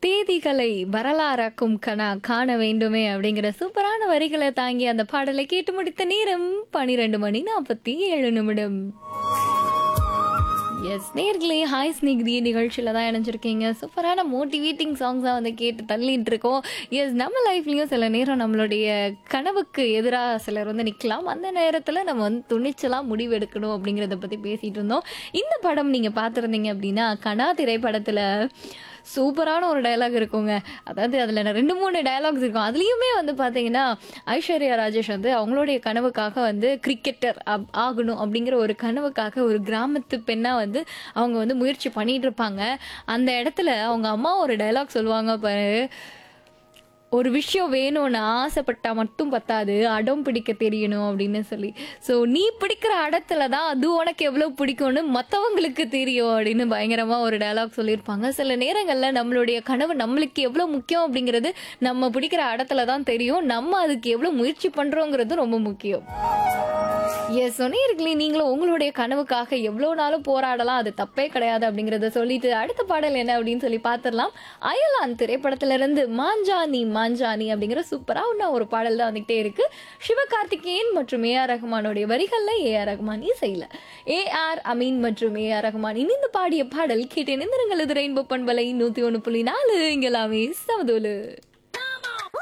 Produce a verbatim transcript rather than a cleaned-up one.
தேதிகளை வரலாறாக்கும் கனா காண வேண்டுமே அப்படிங்கிற சூப்பரான வரிகளை தாங்கி அந்த பாடலை கேட்டு முடித்த நேரம் பனிரெண்டு மணி நாற்பத்தி ஏழு நிமிடம். எஸ் நேர்களே, ஹாய் ஸ்னிக்தி நிகழ்ச்சியில் தான் இணைஞ்சிருக்கீங்க. சூப்பரான மோட்டிவேட்டிங் சாங்ஸாக வந்து கேட்டு தள்ளிட்டு இருக்கோம். எஸ் நம்ம லைஃப்லேயும் சில நேரம் நம்மளுடைய கனவுக்கு எதிராக சிலர் வந்து நிற்கலாம். அந்த நேரத்தில் நம்ம வந்து துணிச்சலாக முடிவு எடுக்கணும் அப்படிங்கிறத பற்றி பேசிகிட்டு இருந்தோம். இந்த படம் நீங்கள் பார்த்துருந்தீங்க அப்படின்னா, கனா திரைப்படத்தில் சூப்பரான ஒரு டயலாக் இருக்குங்க. அதாவது அதில் ரெண்டு மூணு டயலாக்ஸ் இருக்கும். அதுலேயுமே வந்து பார்த்தீங்கன்னா, ஐஸ்வர்யா ராஜேஷ் வந்து அவங்களுடைய கனவுக்காக வந்து கிரிக்கெட்டர் அப் ஆகணும் அப்படிங்கிற ஒரு கனவுக்காக ஒரு கிராமத்து பெண்ணாக வந்து அவங்க வந்து முயற்சி பண்ணிட்டு இருப்பாங்க. அந்த இடத்துல அவங்க அம்மா ஒரு டயலாக் சொல்லுவாங்க பாரு, ஒரு விஷயம் வேணும்னு ஆசைப்பட்டா மட்டும் பத்தாது, அடம் பிடிக்க தெரியணும் அப்படின்னு சொல்லி. ஸோ நீ பிடிக்கிற இடத்துல தான் அது உனக்கு எவ்வளோ பிடிக்கும்னு மற்றவங்களுக்கு தெரியும் அப்படின்னு பயங்கரமாக ஒரு டயலாக் சொல்லியிருப்பாங்க. சில நேரங்களில் நம்மளுடைய கனவு நம்மளுக்கு எவ்வளோ முக்கியம் அப்படிங்கிறது நம்ம பிடிக்கிற இடத்துல தான் தெரியும். நம்ம அதுக்கு எவ்வளோ முயற்சி பண்ணுறோங்கிறது ரொம்ப முக்கியம். எஸ் சொன்னீர்களே, நீங்களும் உங்களுடைய கனவுக்காக எவ்வளோ நாளும் போராடலாம், அது தப்பே கிடையாது அப்படிங்கிறத சொல்லிட்டு அடுத்த பாடல் என்ன அப்படின்னு சொல்லி பார்த்துடலாம். அயலான் திரைப்படத்திலிருந்து மாஞ்சானி மாஞ்சானி அப்படிங்கிற சூப்பராக ஒரு பாடல் தான் வந்துகிட்டே இருக்கு. சிவகார்த்திகேயன் மற்றும் ஏ ஆர் ரஹ்மானுடைய வரிகள்ல ஏ ஆர் ரஹ்மான் இசையில ஏ ஆர் அமீன் மற்றும் ஏ ஆர் ரஹ்மான் இணைந்து பாடிய பாடல் கேட்டேன். இந்த ரெயின்போ பண்பலை நூத்தி ஒன்று புள்ளி நாலு இங்கெல்லாமே சமதோலு.